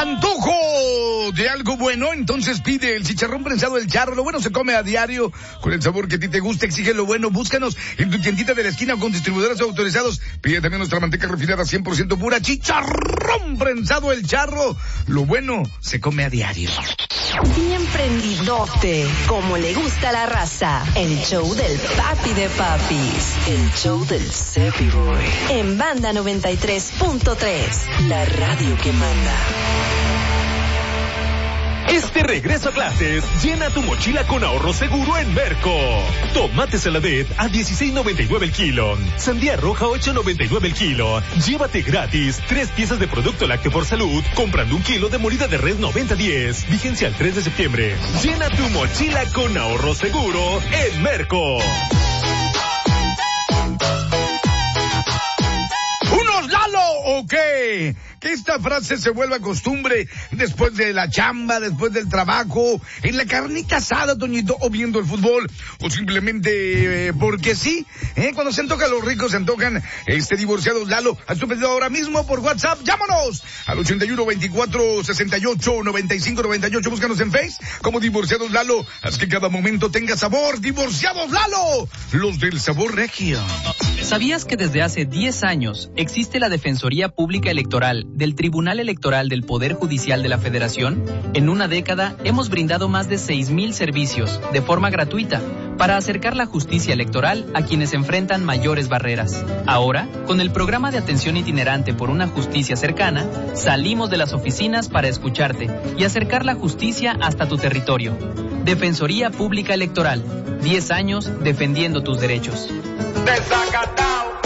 Antojo de algo bueno, entonces pide el chicharrón prensado del Charro. Lo bueno se come a diario, con el sabor que a ti te gusta. Exige lo bueno, búscanos en tu tiendita de la esquina o con distribuidores autorizados. Pide también nuestra manteca refinada 100% pura. Chicharrón prensado del Charro. Lo bueno se come a diario. Bien prendidote, como le gusta a la raza. El show del papi de papis. El show del Cepi Boy. En Banda 93.3. La radio que manda. Este regreso a clases, llena tu mochila con ahorro seguro en Merco. Tomate saladet a $16.99 el kilo. Sandía roja 8.99 el kilo. Llévate gratis 3 piezas de producto lácteo por salud comprando 1 kilo de molida de res 90-10. Vigencia el 3 de septiembre. Llena tu mochila con ahorro seguro en Merco. ¿Unos Lalo o qué? Que esta frase se vuelva costumbre después de la chamba, después del trabajo, en la carnita asada, Toñito, o viendo el fútbol, o simplemente porque sí, cuando se antojan los ricos, se antojan divorciados Lalo. Haz tu pedido ahora mismo por WhatsApp, llámanos al 81 24 68 95 98, búscanos en Face como Divorciados Lalo. Haz que cada momento tenga sabor. Divorciados Lalo, los del sabor regio. ¿Sabías que desde hace 10 años existe la Defensoría Pública Electoral del Tribunal Electoral del Poder Judicial de la Federación? En una década hemos brindado más de 6,000 servicios de forma gratuita para acercar la justicia electoral a quienes enfrentan mayores barreras. Ahora, con el programa de atención itinerante por una justicia cercana, salimos de las oficinas para escucharte y acercar la justicia hasta tu territorio. Defensoría Pública Electoral, 10 años defendiendo tus derechos. Desacatado.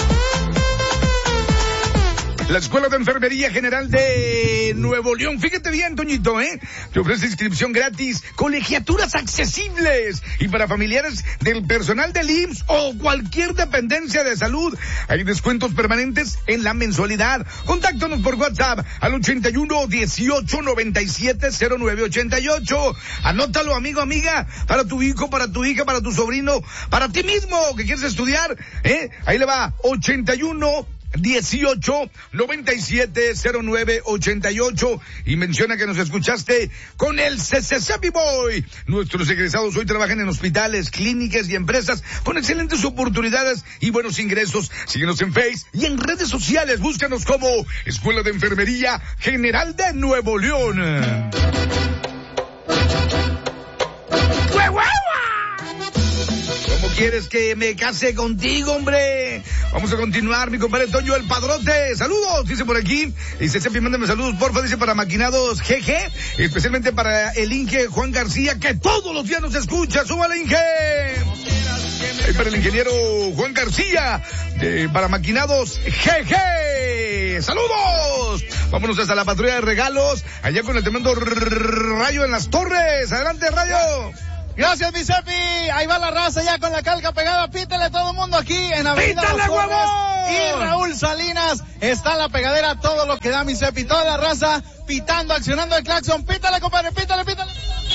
La Escuela de Enfermería General de Nuevo León, fíjate bien, Toñito, te ofrece inscripción gratis, colegiaturas accesibles y para familiares del personal del IMSS o cualquier dependencia de salud. Hay descuentos permanentes en la mensualidad. Contáctanos por WhatsApp al 81 18 97 09 88. Anótalo, amigo, amiga, para tu hijo, para tu hija, para tu sobrino, para ti mismo que quieres estudiar, ahí le va, 81 18 97 09 88 y menciona que nos escuchaste con el CCCP Boy. Nuestros egresados hoy trabajan en hospitales, clínicas y empresas con excelentes oportunidades y buenos ingresos. Síguenos en Face y en redes sociales. Búscanos como Escuela de Enfermería General de Nuevo León. ¿Cómo quieres que me case contigo, hombre? Vamos a continuar, mi compadre Toño el Padrote. Saludos, dice por aquí. Dice, Cepi, mándame saludos, porfa. Dice, para Maquinados GG, especialmente para el Inge Juan García, que todos los días nos escucha. ¡Súbale, Inge! Y para el ingeniero Juan García, para Maquinados GG. ¡Saludos! Vámonos hasta la patrulla de regalos, allá con el tremendo Rayo en las Torres. ¡Adelante, Rayo! Gracias, mi Cepi. Ahí va la raza ya con la calca pegada. Pítale todo el mundo aquí en Avenida ¡Pítale, Los Torres huevón! y Raúl Salinas. Está en la pegadera todo lo que da, mi Cepi. Toda la raza pitando, accionando el claxon. Pítale, compadre, pítale, pítale.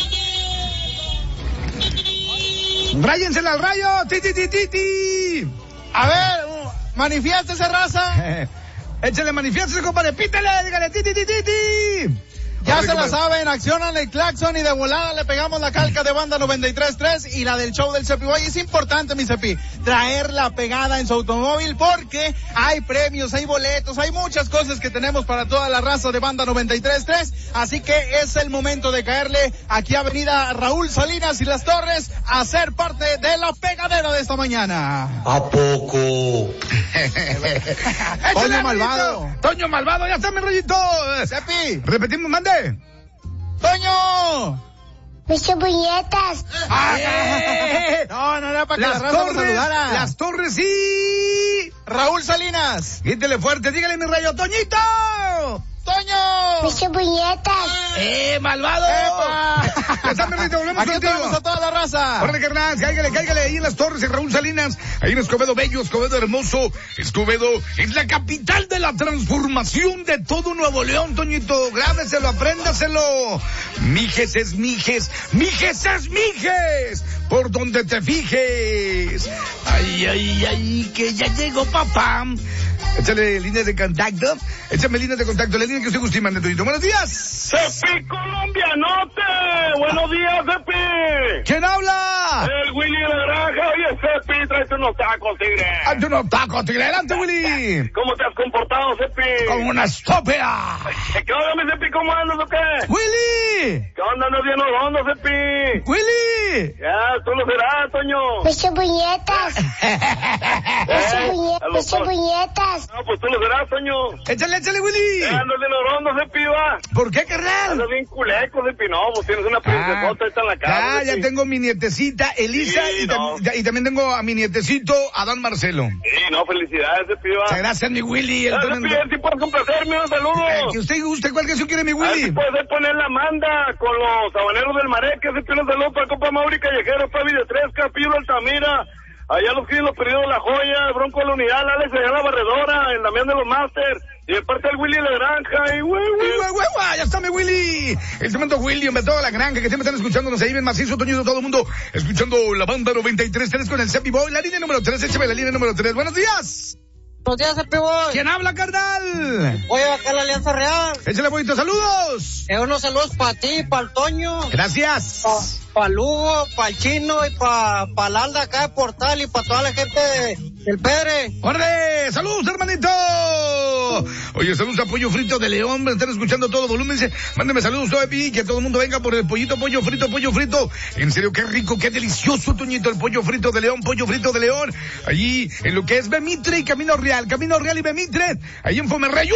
¡Ráyensela al Rayo! ¡Ti, ti, ti, ti, ti! A ver, manifiéstese, raza. Échale, manifiéstese, compadre. Pítale, dígale, ti, ti, ti, ti, ti. Ya se la saben, accionan el claxon y de volada le pegamos la calca de Banda 93.3 y la del show del Cepi Boy. Es importante, mi Cepi, traer la pegada en su automóvil porque hay premios, hay boletos, hay muchas cosas que tenemos para toda la raza de Banda 93.3. Así que es el momento de caerle aquí a Avenida Raúl Salinas y Las Torres a ser parte de la pegadera de esta mañana. ¿A poco? Toño Malvado. Toño Malvado, ya está, mi Rayito. Cepi. Repetimos, mande. ¡Toño! Mis cebolletas. No, era para que la Las raza nos Torres, saludara. Las Torres y Raúl Salinas. grítele fuerte, dígale, mi Rayo, Toñito. ¡Toño! Mis cebolletas. ¡Malvado! ¡Epa! Ya está, mi Rayito, volvemos Aquí contigo. tenemos a toda la raza. Órale, carnal, cáigale ahí en Las Torres, en Raúl Salinas, ahí en Escobedo Bello, Escobedo Hermoso. Escobedo es la capital de la transformación de todo Nuevo León, Toñito. Grábeselo, apréndaselo. Mijes es Mijes, Mijes es Mijes, por donde te fijes. Ay, ay, ay, que ya llegó papá. Échale líneas de contacto. Échame líneas de contacto. La línea que usted guste y mande, Toñito. Buenos días. Cepi Colombianote. Buenos días, Cepi. ¿Quién habla? El Willy de la Granja. Oye, Cepi, tráete unos tacos, tigre. Ante unos tacos, tigre. Adelante, Willy. ¿Cómo te has comportado, Cepi? Como una estúpida. ¿Qué onda, mi Cepi? ¿Cómo andas o qué? Willy. ¿Qué onda? ¿Andas bien hondo, Cepi? Willy. Ya, tú lo serás, Toño. Muchas puñetas. Muchas puñetas. No, pues tú lo serás, Toño. Échale, Willy. Andas bien hondo, Cepi, va. ¿Por qué, carnal? Andas bien culeco, Cepi. No, pues tienes una princesota esta en la casa. Ya tengo mi nietecita Elisa Sí, y también tengo a mi nietecito Adán Marcelo. Sí, no, felicidades, Cepi, va. Muchas gracias, mi Willy. Cepi, si puedes complacerme, un saludo. Que usted guste, ¿cuál canción quiere, mi A ver Willy? si puedes poner la manda con los habaneros del Mareque, Cepi, un saludo para el compa Mauri Callejero, Fabi de Tres, Capillo Altamira. Allá los que los perdidos de La Joya, el Bronco de la Unidad, Alex allá en la Barredora, el Damián de los Masters, y de parte del Willy de la Granja, y güey. Ya está mi Willy. El tremendo Willy, hombre, toda la granja que siempre están escuchándonos ahí, bien macizo, Toñito, todo el mundo escuchando la banda 93.3 con el Cepi Boy, la línea número 3, échame la línea número 3. Buenos días. Buenos días, Cepi Boy. ¿Quién habla, carnal? Oye, acá la Alianza Real. Échale, bonito, saludos. Unos saludos para ti, para el Toño. Gracias. Para Lugo, para el Chino y para la Alda acá de Portal y para toda la gente del Pedre. ¡Órale! ¡Saludos, hermanito! Oye, saludos a Pollo Frito de León, me están escuchando todo volumen, dice, mándeme saludos, Toepi, que todo el mundo venga por el pollito, pollo frito. En serio, qué rico, qué delicioso, Toñito, el pollo frito de León, allí, en lo que es Bemitre y Camino Real y Bemitre, ahí en Fomerrey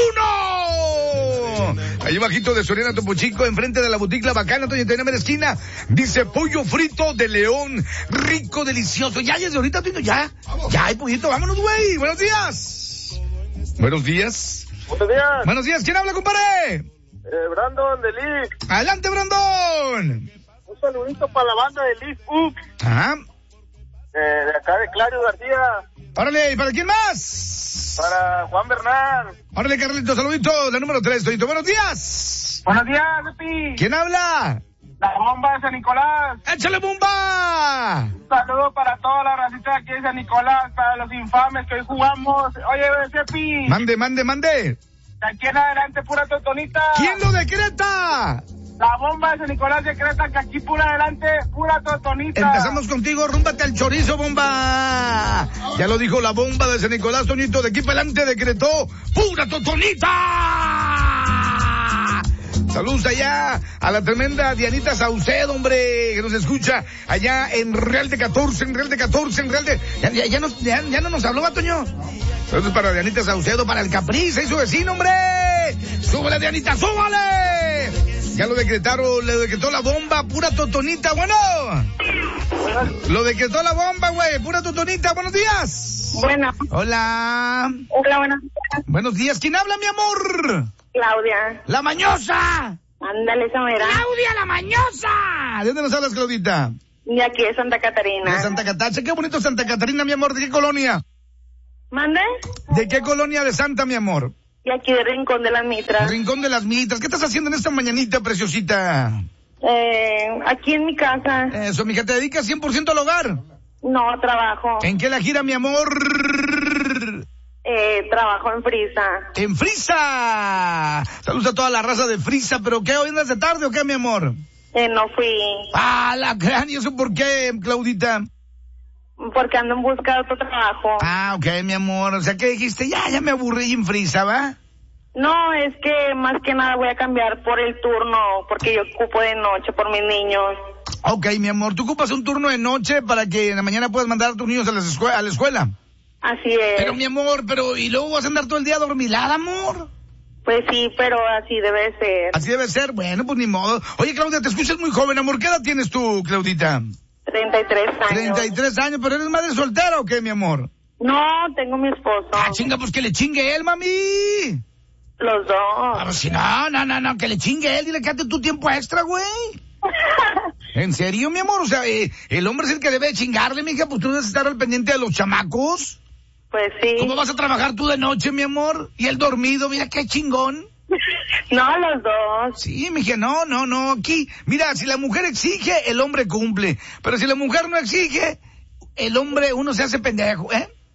1. Ahí bajito de Soriana Topo Chico, enfrente de la boutique La Bacana, Toñito, en la esquina, dice pollo frito de León, rico, delicioso. Ya, desde ahorita, Toñito, ya hay pollito, vámonos, güey, buenos días. Buenos días. Buenos días, ¿quién habla, compadre? Brandon de Liz. Adelante, Brandon. Un saludito para la banda de Liz Book. Ajá. De acá de Clario García. Órale, ¿y para quién más? Para Juan Bernal. Órale, Carlito, saludito, la número 3, Toñito, buenos días. Buenos días, Cepi. ¿Quién habla? La bomba de San Nicolás. ¡Échale, bomba! Un saludo para toda la racita aquí de San Nicolás, para los infames que hoy jugamos. Oye, Cepi. Mande. De aquí en adelante, pura totonita. ¿Quién lo decreta? La bomba de San Nicolás decreta que aquí pura adelante, pura totonita. Empezamos contigo, rúmbate al chorizo, bomba. Ya lo dijo la bomba de San Nicolás, Toñito, de aquí para adelante decretó pura totonita. Saludos allá a la tremenda Dianita Saucedo, hombre, que nos escucha allá en Real de 14. Ya no nos habló, Toño. Saludos para Dianita Saucedo, para el Capriza y su vecino, hombre. ¡Súbele, Dianita, súbale! Ya lo decretó la bomba, pura totonita, bueno. Lo decretó la bomba, güey, pura totonita, buenos días. Bueno. Hola, buenos días. Buenos días, ¿quién habla, mi amor? Claudia. ¡La mañosa! Ándale, esa mera. ¡Claudia, la mañosa! ¿De dónde nos hablas, Claudita? De aquí de Santa Catarina. De Santa Catarina. Qué bonito Santa Catarina, mi amor. ¿De qué colonia? ¿Mande? ¿De qué colonia de Santa, mi amor? De aquí de Rincón de las Mitras. Rincón de las Mitras. ¿Qué estás haciendo en esta mañanita, preciosita? Aquí en mi casa. Eso, mija, ¿te dedicas 100% al hogar? No, trabajo. ¿En qué la gira, mi amor? Trabajo en Frisa. ¡En Frisa! Saludos a toda la raza de Frisa, ¿pero qué? ¿Hoy andas de tarde o qué, mi amor? No fui. ¡Ah, la gran! ¿Y eso por qué, Claudita? Porque ando en busca de otro trabajo. Ah, ok, mi amor. O sea, ¿qué dijiste? Ya me aburrí en Frisa, ¿va? No, es que más que nada voy a cambiar por el turno, porque yo ocupo de noche por mis niños. Ok, mi amor. ¿Tú ocupas un turno de noche para que en la mañana puedas mandar a tus niños a la escuela? Así es. Pero, mi amor, ¿y luego vas a andar todo el día dormilada, amor? Pues sí, pero así debe ser. Así debe ser. Bueno, pues ni modo. Oye, Claudia, te escuchas muy joven, amor. ¿Qué edad tienes tú, Claudita? 33 años. 33 años, ¿pero eres madre soltera o qué, mi amor? No, tengo mi esposo. Ah, chinga, pues que le chingue él, mami. Los dos. Ah, pues si no, que le chingue él. Dile que date tu tiempo extra, güey. ¿En serio, mi amor? O sea, el hombre es el que debe chingarle, mija. Pues tú debes estar al pendiente de los chamacos. Pues sí. ¿Cómo vas a trabajar tú de noche, mi amor? Y él dormido, mira qué chingón. No, los dos. Sí, mija, no. Aquí, mira, si la mujer exige, el hombre cumple. Pero si la mujer no exige, el hombre, uno se hace pendejo, ¿eh?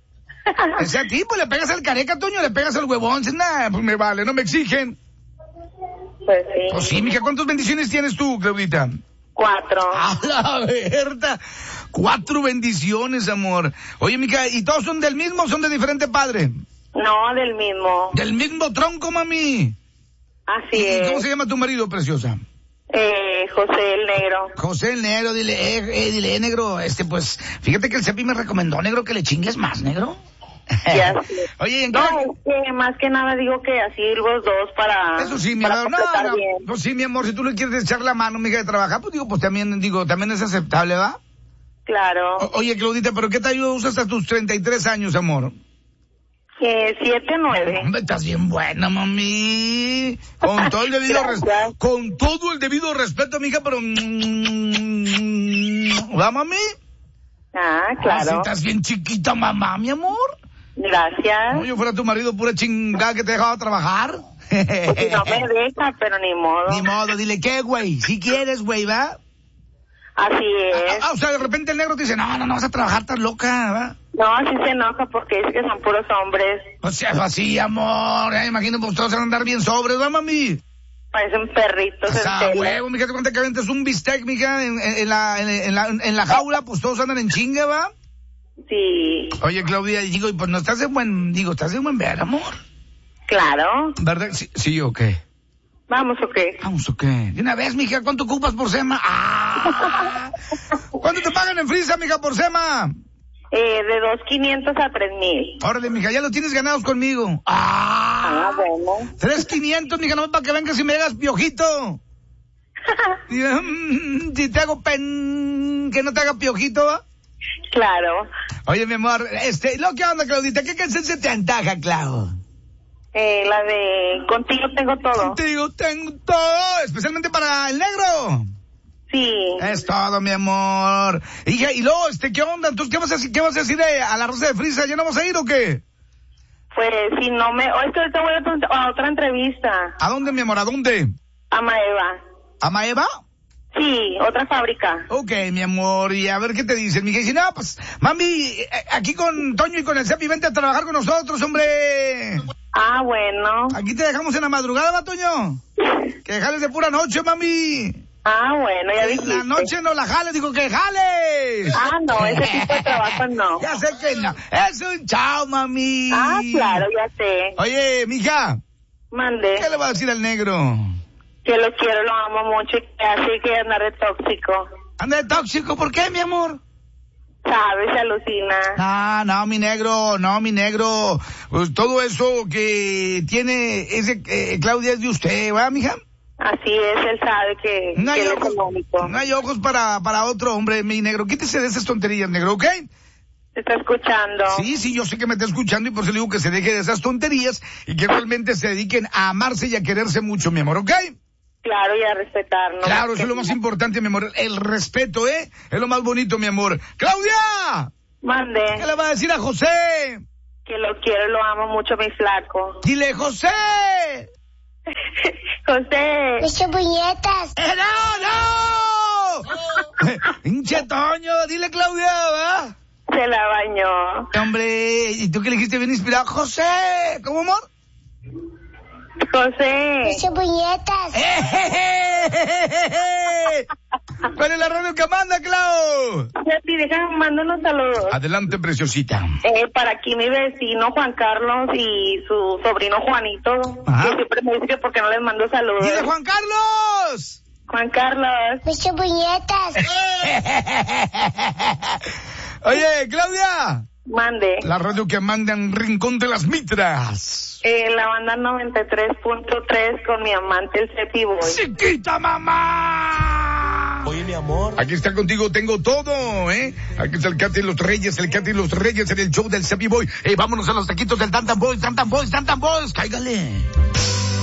Ese tipo, le pegas al careca, Toño, le pegas al huevón. Nada, pues me vale, no me exigen. Pues sí. Pues sí, mija, ¿cuántas bendiciones tienes tú, Claudita? 4. A la verdad. 4 bendiciones, amor. Oye, mija, ¿y todos son del mismo o son de diferente padre? No, del mismo. Del mismo tronco, mami. Así ¿Y es. cómo se llama tu marido, preciosa? José el Negro. José el Negro, dile, negro, pues, fíjate que el Cepi me recomendó, negro, que le chingues más, negro. Ya sé. Oye, ¿en No, qué? es que más que nada digo que así los dos para... Eso sí, mi para amor, completar bien. no, sí, mi amor, si tú le quieres echar la mano, mija, de trabajar, pues también es aceptable, ¿va? Claro. Oye, Claudita, ¿pero qué te ayuda usas hasta tus 33 años, amor? 7, 9. Hombre, estás bien buena, mami. Con todo el debido respeto, mija, pero... ¿Va, mami? Ah, Ah, sí, claro. estás bien chiquita, mamá, mi amor. Gracias. No, yo fuera tu marido, pura chingada que te dejaba trabajar. Pues si no me deja, pero ni modo. Ni modo, dile, ¿qué, güey? Si quieres, güey, ¿va? Así es. O sea, de repente el negro te dice, no vas a trabajar, estás loca, ¿va? No, así se enoja porque es que son puros hombres. O sea, así, amor, ya imagino, pues todos van a andar bien sobres, ¿va, mami? Parecen perritos O sea, en tela. huevo, mija, te cuenta que aventas un bistec, mija, en la jaula, pues todos andan en chinga, ¿va? Sí, Oye, Claudia, digo, y pues no estás de buen ver, amor. claro. ¿Verdad? Sí, ¿o qué? Vamos, ¿o qué? Vamos, ¿o qué? De una vez, mija, ¿cuánto ocupas por sema? ¡Ah! ¿Cuánto te pagan en Frisa, mija, por sema? De 2,500 a 3,000. Órale, mija, ya lo tienes ganados conmigo. Ah, bueno. 3,500, mija, no para que vengas y me hagas piojito. Si te hago que no te haga piojito, ¿va? Claro. Oye, mi amor, ¿qué onda, Claudita? ¿Qué canción se te antaja, Clau? La de Contigo tengo todo. Contigo tengo todo, especialmente para el negro. Sí. Es todo, mi amor. Hija, y luego, ¿qué onda? Entonces, ¿qué vas a decir a la Rosa de Frisa? ¿Ya no vas a ir o qué? Pues si no me... es que ahorita voy a otra entrevista. ¿A dónde, mi amor? ¿A dónde? A Maeva. ¿A Maeva? Sí, otra fábrica. Ok, mi amor, y a ver qué te dicen. Mija, dice, no, pues, mami, aquí con Toño y con el Cepi, vente a trabajar con nosotros, hombre. Ah, bueno. Aquí te dejamos en la madrugada, ¿va, Toño? Que jales de pura noche, mami. Ah, bueno, ya dijiste. En la noche no la jales, digo que jales. Ah, no, ese tipo de trabajo no. Ya sé que no. Es un chao, mami. Ah, claro, ya sé. Oye, mija, Mande. ¿qué le va a decir al negro? Que lo quiero, lo amo mucho y que así que anda de tóxico. Anda de tóxico, ¿por qué, mi amor? ¿Sabes? Se alucina. No, mi negro. Pues todo eso que tiene Claudia es de usted, ¿va, mija? Así es, él sabe que No hay él es ojos, el único. no hay ojos para otro hombre, mi negro. Quítese de esas tonterías, negro, ¿ok? Te está escuchando. Sí, yo sé que me está escuchando y por eso le digo que se deje de esas tonterías y que realmente se dediquen a amarse y a quererse mucho, mi amor, ¿ok? Claro, y a respetarnos. Claro, eso es lo más importante, mi amor. El respeto, ¿eh? Es lo más bonito, mi amor. ¡Claudia! Mande. ¿Qué le va a decir a José? Que lo quiero, lo amo mucho, mi flaco. Dile, José. José. Muchas puñetas. ¡No! Pinche Toño, dile, Claudia, ¿va? Se la bañó. Hombre, ¿y tú qué le dijiste bien inspirado? José, ¿cómo, amor? José. Muchas puñetas. ¿Cuál es la radio que manda, Clau? Cepi, déjame mandar unos saludos. Adelante, preciosita. Para aquí mi vecino Juan Carlos y su sobrino Juanito. Ajá. Que siempre me dice que porque no les mando saludos. ¡Dile, Juan Carlos! Juan Carlos. Muchas puñetas. Oye, Claudia. Mande. La radio que manda en Rincón de las Mitras. La banda 93.3 con mi amante el Cepi Boy. ¡Chiquita mamá! Oye, mi amor. Aquí está contigo, tengo todo, ¿eh? Aquí está el Katy y los Reyes en el show del Cepi Boy. Vámonos a los taquitos del Tantan Boys, cáigale.